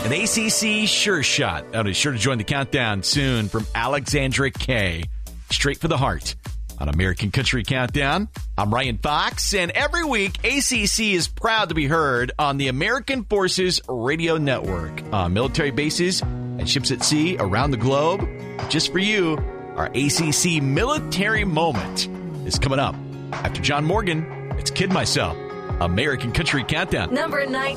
An ACC sure shot. Be sure to join the countdown soon from Alexandra Kay. Straight for the heart. On American Country Countdown, I'm Ryan Fox, and every week, ACC is proud to be heard on the American Forces Radio Network on military bases and ships at sea around the globe. Just for you, our ACC Military Moment is coming up. After John Morgan, it's Kid Myself, American Country Countdown. Number 19.